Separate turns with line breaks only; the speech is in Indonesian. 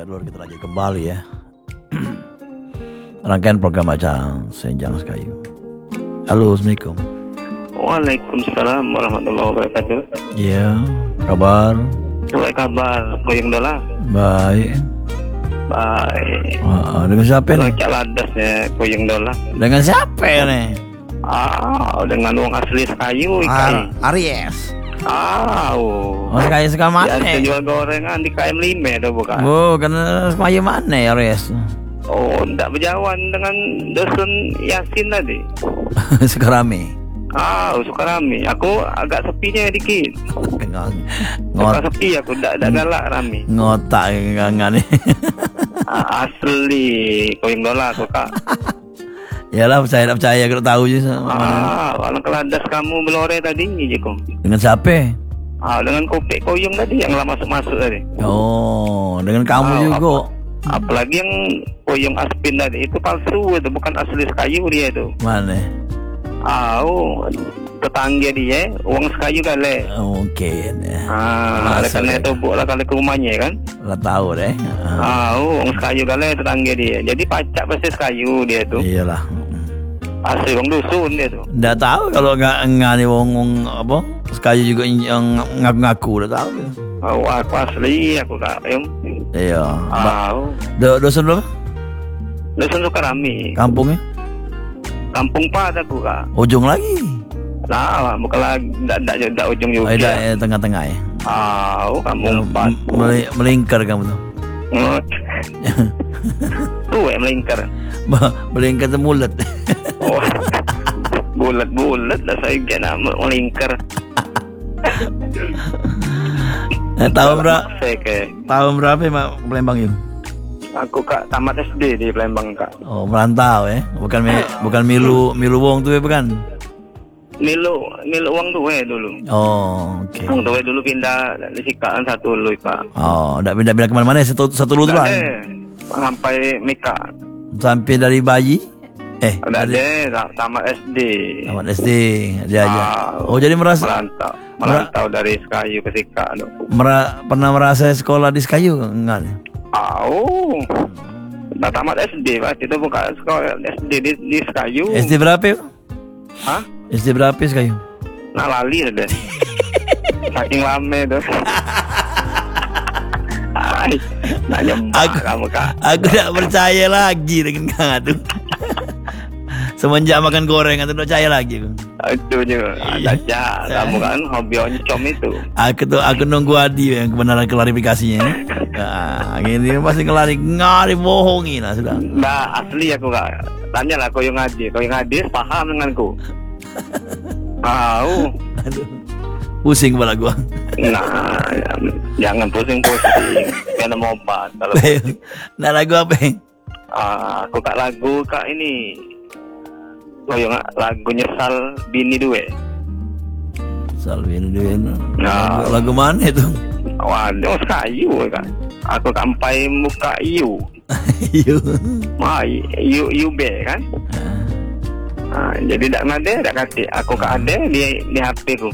Sedulur kita lagi kembali ya. Rangkaian program Acang Senjang Sekayu. Halo, Assalamualaikum.
Waalaikumsalam warahmatullahi wabarakatuh.
Iya, kabar?
Baik kabar, Koyong Dola.
Baik.
Baik.
Dengan siapa nih?
Cak ladas ya, Koyong Dola.
Dengan siapa nih?
Dengan uang asli Sekayu ikan.
Aries.
Oh,
Sekayu suka mana?
Ya, jual gorengan di KM5 itu bukan?
Bukan Sekayu mana ya, Aries?
Oh, tidak berjauhan dengan Dusun Yasin tadi.
Sukarame.
Sukarame. Aku agak sepinya dikit. Agak sepi aku, tidak galak rame.
Ngotak enggak nih.
Asli Koyong Dola aku kak.
Yalah, percaya kalau tahu aja.
Kalau keladas kamu belore tadi Jiko.
Dengan siapa?
Dengan Kopek Koyong tadi yang lama masuk tadi.
Oh, dengan kamu juga.
Apalagi yang Koyong Aspin tadi itu palsu, itu bukan asli Sekayu dia itu.
Mana?
Tetangga dia uang Sekayu kali.
Oke.
Karena itu buat kali ke rumahnya kan.
Lah tahu deh.
Uang Sekayu kali tetangga dia. Jadi pacak pasti Sekayu dia tuh.
Iyalah.
Asli uang dusun dia tuh.
Nggak tahu kalau nggak nih wong apa Sekayu juga yang ngaku-ngaku udah tahu.
Aku asli aku kak.
Iya. Dosen berapa?
Dusun Sukarame.
Kampungnya?
Kampung Pat aku kak.
Ujung lagi.
Nah, bukan lagi, tidak ujung juga.
Tengah-tengah ya.
Kampung Pat.
Melingkar kamu tuh.
Tuh melingkar.
Melingkar tuh mulut.
Bulat lah saya kena melingkar.
Tahun berapa ya Palembang yuk?
Aku kak tamat SD di Palembang kak.
Oh, merantau ya? Bukan milu wong tuh ya bukan?
Milu uang tuh dulu.
Oh, oke.
Uang tuh dulu pindah di Sikaan satu lu pak.
Oh, udah pindah kemana-mana ya? Satu lu tuh
sampai Mika.
Sampai dari bayi?
Udah tamat SD.
Tamat SD dia aja. Oh, jadi
merantau dari Sekayu ke Sika.
Pernah merasa sekolah di Sekayu enggak?
Nah, tamat SD pak, itu bukan sekolah SD di Sekayu.
SD berapa ya? SD berapa Sekayu?
Nah lali ada. Saking lama tuh. Kamu kak.
Aku tidak percaya lagi dengan kamu. Semenjak makan gorengan tuh percaya lagi.
Itu juga. Kamu kan hobi oncom itu.
Aku nunggu Adi yang kebenaran klarifikasinya. Nah, gini pasti ngari bohongin lah sudah.
Nah, asli aku kak. Tanya lah Koyong Adi paham denganku.
Aduh. Pusing kepala gua.
Nah, jangan pusing. Karena mau obat.
Nah, lagu apa?
Aku kak lagu kak ini. Koyong lagu Nyesal Bini Due.
Nyesal Bini Due. Lagu mana itu?
Waduh, Sekayu kan. Aku sampai muka Yu. Yu kan. Jadi tidak ada kati. Aku ke ada di HP ku.